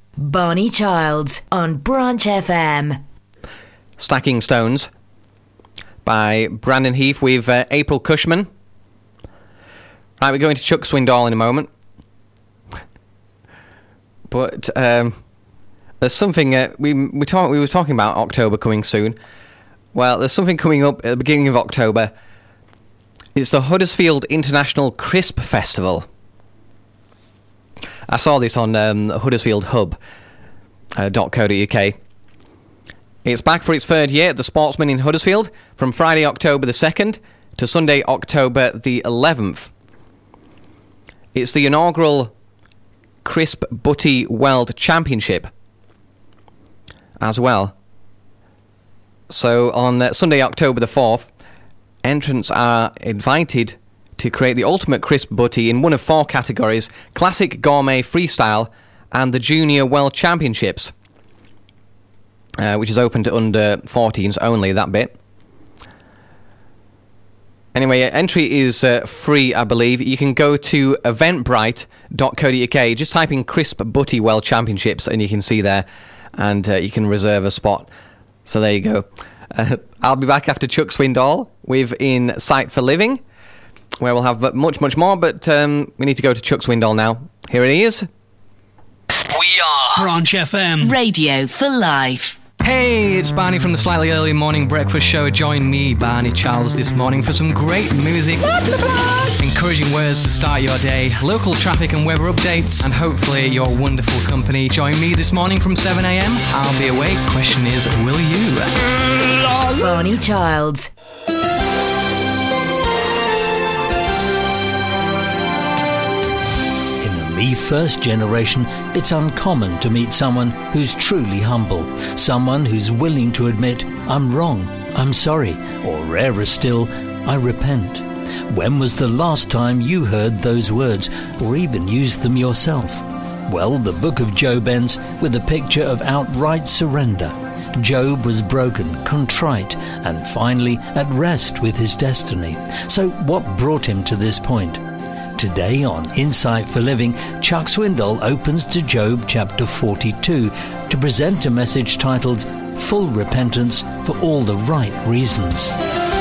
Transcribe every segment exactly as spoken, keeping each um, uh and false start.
Barney Childs on Branch F M. Stacking Stones by Brandon Heath with uh, April Cushman. Right, we're going to Chuck Swindoll in a moment. But um, there's something uh, we we talk, we were talking about October coming soon. Well, there's something coming up at the beginning of October. It's the Huddersfield International Crisp Festival. I saw this on um, Huddersfield Hub dot co dot uk. It's back for its third year at the Sportsman in Huddersfield from Friday, October the second to Sunday, October the eleventh. It's the inaugural Crisp Butty World Championship as well. So on uh, Sunday, October the fourth, entrants are invited to create the ultimate crisp butty in one of four categories: Classic, Gourmet, Freestyle, and the Junior World Championships, uh, which is open to under fourteens only, that bit. Anyway, entry is uh, free, I believe. You can go to eventbrite dot co dot uk, just type in Crisp Butty World Championships, and you can see there, and uh, you can reserve a spot. So there you go. Uh, I'll be back after Chuck Swindoll with In Sight for Living, where we'll have much, much more, but um, we need to go to Chuck Swindoll now. Here it is. We are Branch F M. Radio for life. Hey, it's Barney from the Slightly Early Morning Breakfast Show. Join me, Barney Charles, this morning for some great music, blah, blah, blah. encouraging words to start your day, local traffic and weather updates, and hopefully your wonderful company. Join me this morning from seven a.m. I'll be awake. Question is, will you? Barney Childs. Me first generation, it's uncommon to meet someone who's truly humble, someone who's willing to admit, I'm wrong, I'm sorry, or rarer still, I repent. When was the last time you heard those words, or even used them yourself? Well, the book of Job ends with a picture of outright surrender. Job was broken, contrite, and finally at rest with his destiny. So what brought him to this point? Today on Insight for Living, Chuck Swindoll opens to Job chapter forty-two to present a message titled Full Repentance for All the Right Reasons.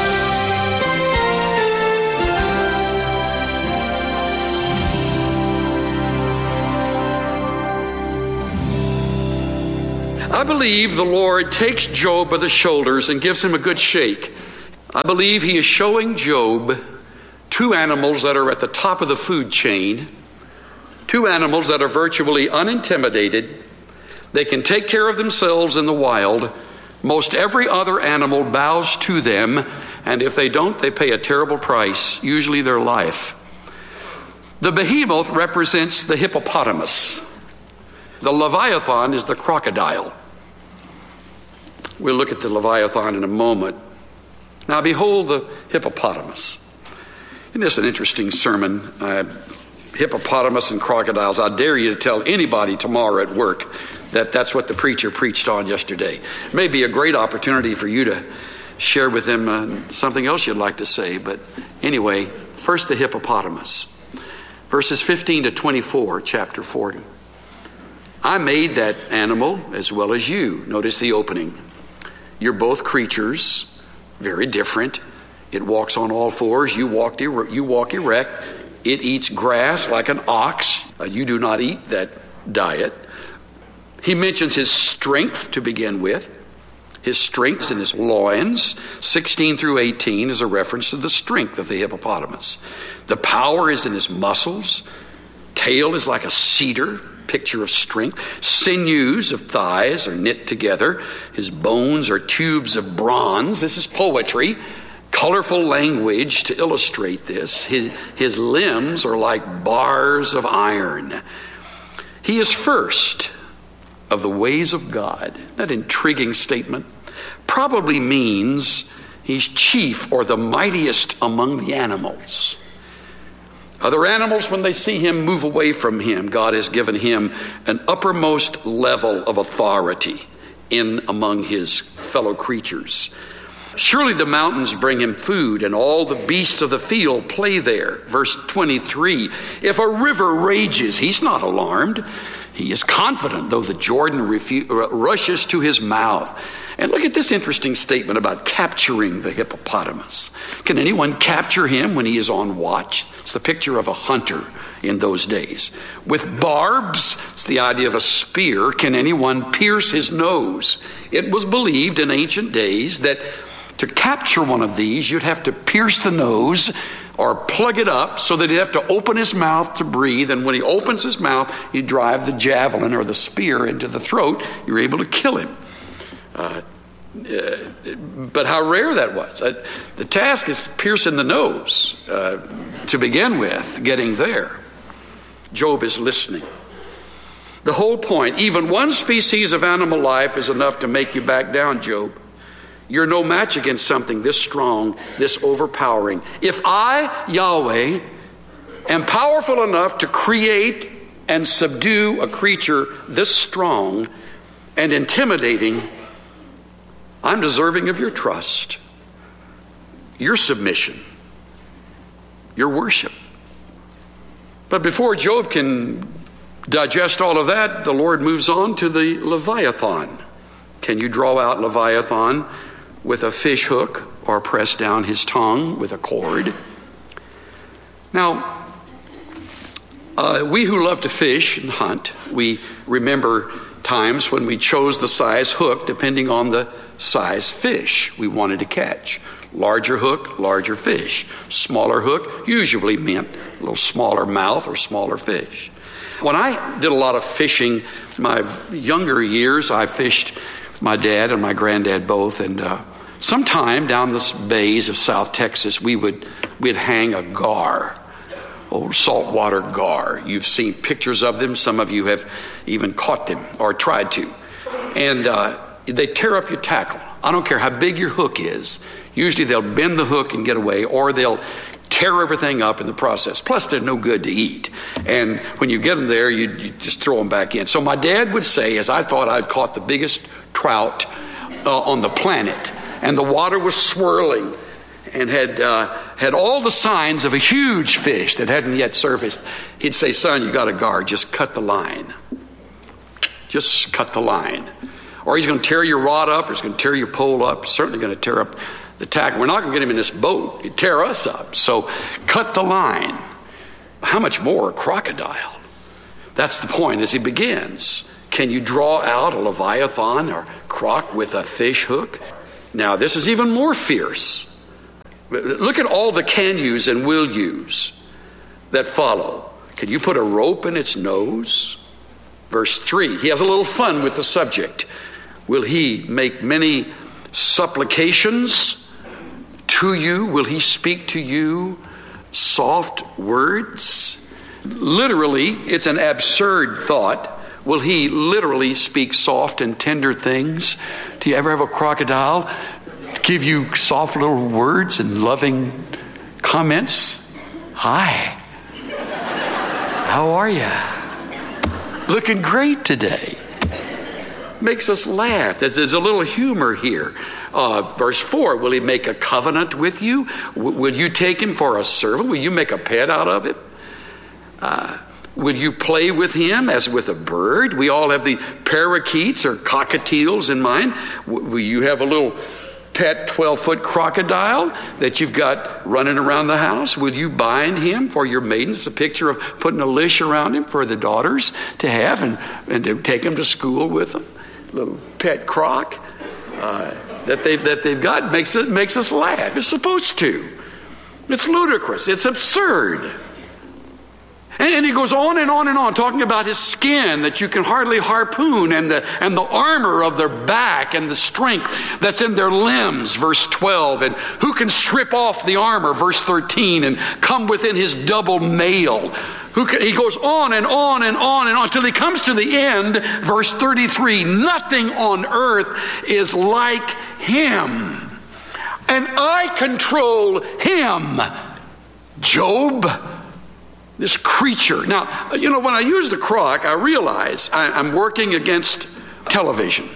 I believe the Lord takes Job by the shoulders and gives him a good shake. I believe he is showing Job two animals that are at the top of the food chain, two animals that are virtually unintimidated. They can take care of themselves in the wild. Most every other animal bows to them, and if they don't, they pay a terrible price, usually their life. The behemoth represents the hippopotamus. The Leviathan is the crocodile. We'll look at the Leviathan in a moment. Now behold the hippopotamus. Isn't this an interesting sermon? Uh, hippopotamus and crocodiles. I dare you to tell anybody tomorrow at work that that's what the preacher preached on yesterday. It may be a great opportunity for you to share with them uh, something else you'd like to say. But anyway, first the hippopotamus. Verses fifteen to twenty-four, chapter forty. I made that animal as well as you. Notice the opening. You're both creatures, very different. It walks on all fours. You walk, er- you walk erect. It eats grass like an ox. Uh, you do not eat that diet. He mentions his strength to begin with. His strength in his loins. sixteen through eighteen is a reference to the strength of the hippopotamus. The power is in his muscles. Tail is like a cedar, picture of strength. Sinews of thighs are knit together. His bones are tubes of bronze. This is poetry. Colorful language to illustrate this. His, his limbs are like bars of iron. He is first of the ways of God. That intriguing statement probably means he's chief or the mightiest among the animals. Other animals, when they see him move away from him, God has given him an uppermost level of authority in among his fellow creatures. Surely the mountains bring him food, and all the beasts of the field play there. Verse twenty-three, if a river rages, he's not alarmed. He is confident, though the Jordan refu- rushes to his mouth. And look at this interesting statement about capturing the hippopotamus. Can anyone capture him when he is on watch? It's the picture of a hunter in those days. With barbs, it's the idea of a spear. Can anyone pierce his nose? It was believed in ancient days that to capture one of these, you'd have to pierce the nose or plug it up so that he'd have to open his mouth to breathe. And when he opens his mouth, you drive the javelin or the spear into the throat. You're able to kill him. Uh, uh, but how rare that was. Uh, the task is piercing the nose uh, to begin with, getting there. Job is listening. The whole point, even one species of animal life is enough to make you back down, Job. You're no match against something this strong, this overpowering. If I, Yahweh, am powerful enough to create and subdue a creature this strong and intimidating, I'm deserving of your trust, your submission, your worship. But before Job can digest all of that, the Lord moves on to the Leviathan. Can you draw out Leviathan with a fish hook or press down his tongue with a cord? Now, uh, we who love to fish and hunt, we remember times when we chose the size hook depending on the size fish we wanted to catch. Larger hook, larger fish. Smaller hook usually meant a little smaller mouth or smaller fish. When I did a lot of fishing, my younger years, I fished with my dad and my granddad both, and uh, sometime down the bays of South Texas, we would we'd hang a gar, old saltwater gar. You've seen pictures of them. Some of you have even caught them or tried to. And uh, they tear up your tackle. I don't care how big your hook is. Usually they'll bend the hook and get away, or they'll tear everything up in the process. Plus, they're no good to eat. And when you get them there, you, you just throw them back in. So my dad would say, as I thought I'd caught the biggest trout uh, on the planet, and the water was swirling and had uh, had all the signs of a huge fish that hadn't yet surfaced, he'd say, son, you got a gar, just cut the line. Just cut the line. Or he's going to tear your rod up, or he's going to tear your pole up, he's certainly going to tear up the tackle. We're not going to get him in this boat. He'd tear us up. So cut the line. How much more a crocodile? That's the point as he begins. Can you draw out a leviathan or croc with a fish hook? Now, this is even more fierce. Look at all the can yous and will yous that follow. Can you put a rope in its nose? Verse three, he has a little fun with the subject. Will he make many supplications to you? Will he speak to you soft words? Literally, it's an absurd thought. Will he literally speak soft and tender things? Do you ever have a crocodile give you soft little words and loving comments? Hi. How are you? Looking great today. Makes us laugh. There's a little humor here. Uh, verse four, will he make a covenant with you? W- will you take him for a servant? Will you make a pet out of him? Uh, will you play with him as with a bird? We all have the parakeets or cockatiels in mind. W- will you have a little pet twelve-foot crocodile that you've got running around the house? Will you bind him for your maidens? It's a picture of putting a leash around him for the daughters to have and, and to take him to school with them. Little pet croc uh, that they've that they've got makes it makes us laugh. It's supposed to. It's ludicrous. It's absurd. And, and he goes on and on and on, talking about his skin that you can hardly harpoon, and the and the armor of their back, and the strength that's in their limbs, verse twelve, and who can strip off the armor, verse thirteen, and come within his double mail. Who can, he goes on and on and on and on till he comes to the end, verse thirty-three. Nothing on earth is like him, and I control him. Job, this creature. Now, you know, when I use the croc, I realize I, I'm working against television.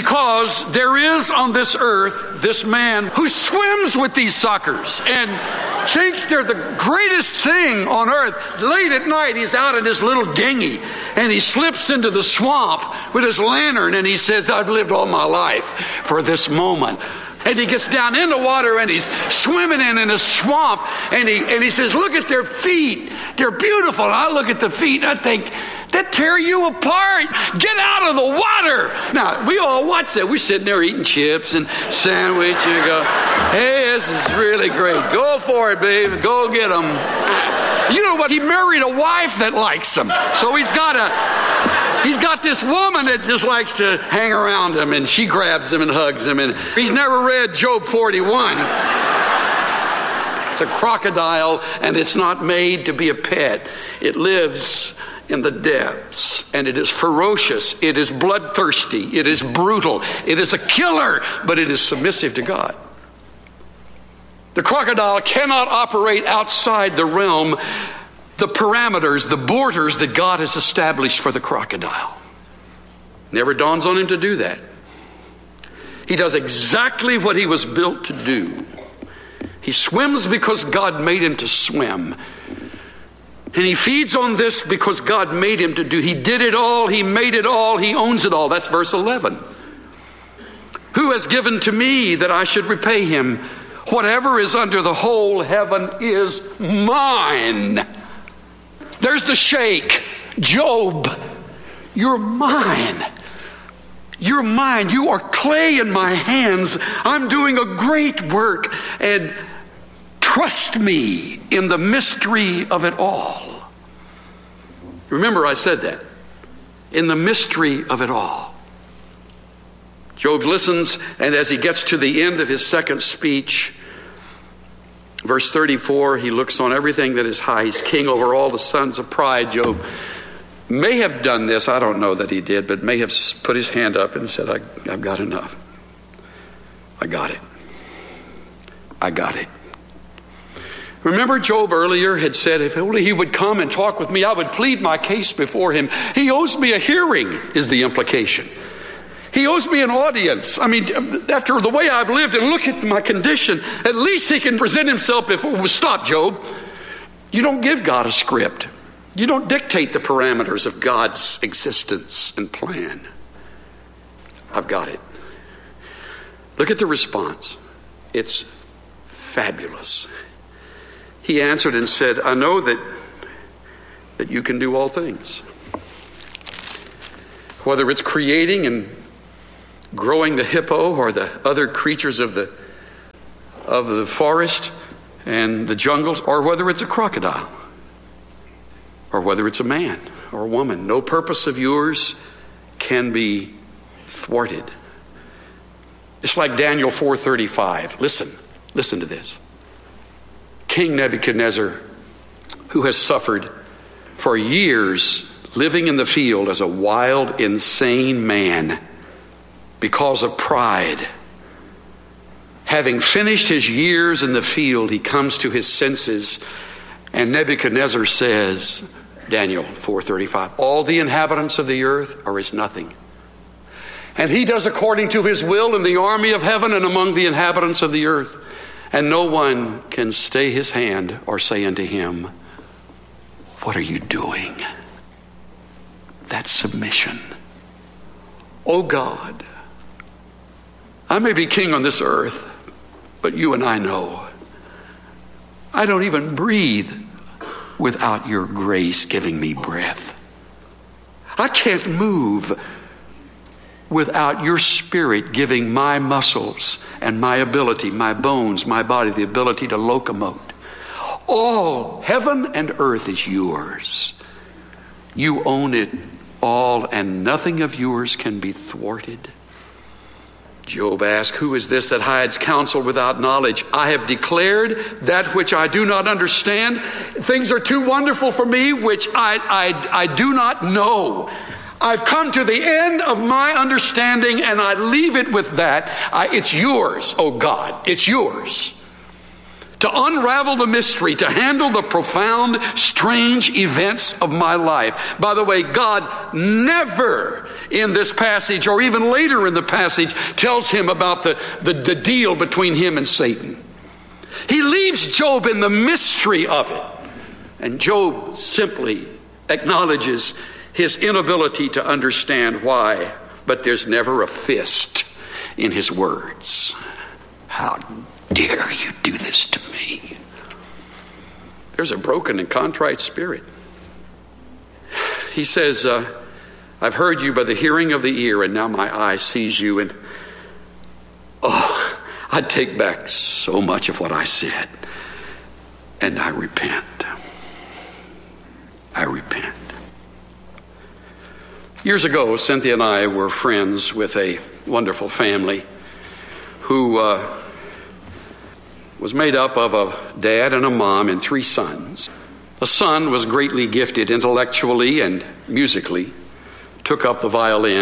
Because there is on this earth this man who swims with these suckers. And thinks they're the greatest thing on earth. Late at night, he's out in his little dinghy, and he slips into the swamp with his lantern, and he says, I've lived all my life for this moment. And he gets down in the water, and he's swimming in in a swamp, and he and he says, look at their feet. They're beautiful. And I look at the feet, and I think, that tear you apart. Get out of the water. Now, we all watch that. We're sitting there eating chips and sandwich, and go, hey, this is really great. Go for it, babe. Go get them. You know what? He married a wife that likes him. So he's got a... He's got this woman that just likes to hang around him, and she grabs him and hugs him, and he's never read Job forty-one. It's a crocodile, and it's not made to be a pet. It lives in the depths, and it is ferocious. It is bloodthirsty. It is brutal. It is a killer, but it is submissive to God. The crocodile cannot operate outside the realm, the parameters, the borders that God has established for the crocodile. Never dawns on him to do that. He does exactly what he was built to do. He swims because God made him to swim. And he feeds on this because God made him to do. He did it all. He made it all. He owns it all. That's verse eleven. Who has given to me that I should repay him? Whatever is under the whole heaven is mine. There's the shake. Job, you're mine. You're mine. You are clay in my hands. I'm doing a great work. And trust me in the mystery of it all. Remember, I said that. In the mystery of it all. Job listens, and as he gets to the end of his second speech, verse thirty-four, he looks on everything that is high. He's king over all the sons of pride. Job may have done this. I don't know that he did, but may have put his hand up and said, I, I've got enough. I got it. I got it. Remember, Job earlier had said, if only he would come and talk with me, I would plead my case before him. He owes me a hearing, is the implication. He owes me an audience. I mean, after the way I've lived and look at my condition, at least he can present himself before we stop, Job. You don't give God a script. You don't dictate the parameters of God's existence and plan. I've got it. Look at the response. It's fabulous. He answered and said, I know that, that you can do all things. Whether it's creating and growing the hippo or the other creatures of the of the forest and the jungles, or whether it's a crocodile, or whether it's a man or a woman, no purpose of yours can be thwarted. It's like Daniel four thirty-five. Listen, listen to this. King Nebuchadnezzar, who has suffered for years living in the field as a wild, insane man because of pride. Having finished his years in the field, he comes to his senses, and Nebuchadnezzar says, Daniel four thirty-five, all the inhabitants of the earth are as nothing. And he does according to his will in the army of heaven and among the inhabitants of the earth. And no one can stay his hand or say unto him, what are you doing? That's submission. Oh God, I may be king on this earth, but you and I know I don't even breathe without your grace giving me breath. I can't move without your spirit giving my muscles and my ability, my bones, my body, the ability to locomote. All heaven and earth is yours. You own it all, and nothing of yours can be thwarted. Job asked, who is this that hides counsel without knowledge? I have declared that which I do not understand. Things are too wonderful for me, which I, I, I do not know. I've come to the end of my understanding, and I leave it with that. I, it's yours, oh God, it's yours. To unravel the mystery, to handle the profound, strange events of my life. By the way, God never in this passage, or even later in the passage, tells him about the, the, the deal between him and Satan. He leaves Job in the mystery of it. And Job simply acknowledges his inability to understand why, but there's never a fist in his words. How dare you do this to me? There's a broken and contrite spirit. He says, uh, I've heard you by the hearing of the ear, and now my eye sees you, and oh, I take back so much of what I said, and I repent. I repent. Years ago, Cynthia and I were friends with a wonderful family who uh, was made up of a dad and a mom and three sons. The son was greatly gifted intellectually and musically, took up the violin